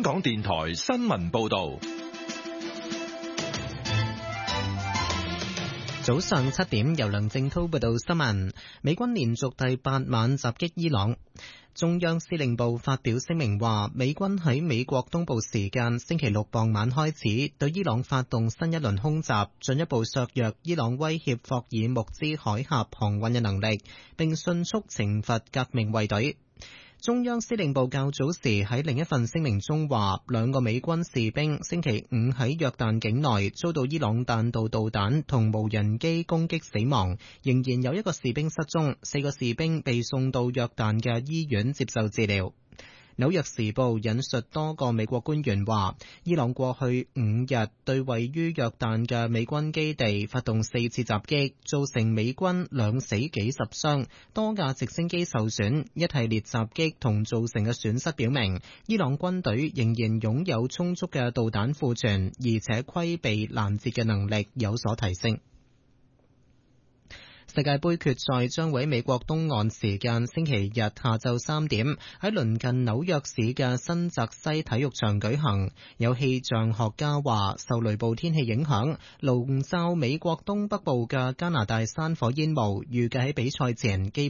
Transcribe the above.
港電台新聞報道。 早上7點，由梁正濤報道新聞。美軍連續第8晚襲擊伊朗。中央司令部發表聲明話，美軍喺美國東部時間星期六傍晚開始對伊朗發動新一輪空襲，進一步削弱伊朗威脅霍爾木茲海峽航運嘅能力，並迅速懲罰革命衛隊。中央司令部較早時喺另一份聲明中話，2個美軍士兵星期五喺約旦境內遭到伊朗彈道導彈同無人機攻擊死亡，仍然有1個士兵失蹤，4個士兵被送到約旦嘅醫院接受治療。紐約時報引述多個美國官員話，伊朗過去5日對位於約旦嘅美軍基地發動4次襲擊，造成美軍2死幾十傷，多架直升機受損。一系列襲擊同造成嘅損失表明，伊朗軍隊仍然擁有充足嘅導彈庫存，而且規避攔截嘅能力有所提升。世界盃決賽將會喺美國東岸時間星期日下晝3點喺鄰近紐約市嘅新澤西體育場舉行。有氣象學家話，受雷暴天氣影響，籠罩美國東北部嘅加拿大山火煙霧預計喺比賽前基